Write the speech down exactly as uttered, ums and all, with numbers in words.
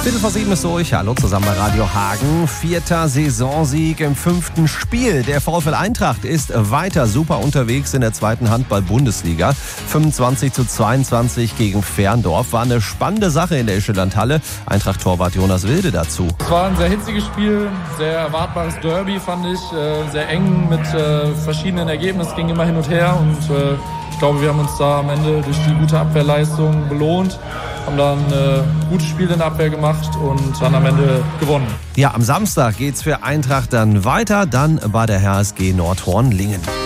Viertel vor sieben ist durch. Hallo zusammen bei Radio Hagen. Vierter Saisonsieg im fünften Spiel. Der VfL Eintracht ist weiter super unterwegs in der zweiten Handball-Bundesliga. fünfundzwanzig zu zweiundzwanzig gegen Ferndorf. War eine spannende Sache in der Ischelandhalle. Eintracht-Torwart Jonas Wilde dazu. Es war ein sehr hitziges Spiel, sehr erwartbares Derby, fand ich. Sehr eng mit verschiedenen Ergebnissen, ging immer hin und her. Und ich glaube, wir haben uns da am Ende durch die gute Abwehrleistung belohnt. Haben dann ein äh, gutes Spiel in der Abwehr gemacht und dann am Ende gewonnen. Ja, am Samstag geht's für Eintracht dann weiter, dann bei der H S G Nordhorn-Lingen.